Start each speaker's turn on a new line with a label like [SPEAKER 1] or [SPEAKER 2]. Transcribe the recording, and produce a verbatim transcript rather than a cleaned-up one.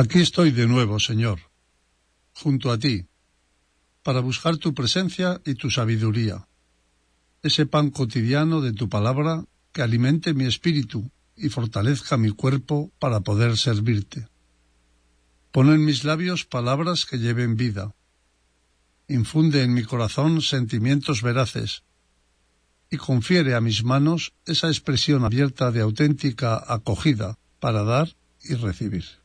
[SPEAKER 1] Aquí estoy de nuevo, Señor, junto a ti, para buscar tu presencia y tu sabiduría, ese pan cotidiano de tu palabra que alimente mi espíritu y fortalezca mi cuerpo para poder servirte. Pon en mis labios palabras que lleven vida. Infunde en mi corazón sentimientos veraces y confiere a mis manos esa expresión abierta de auténtica acogida para dar y recibir.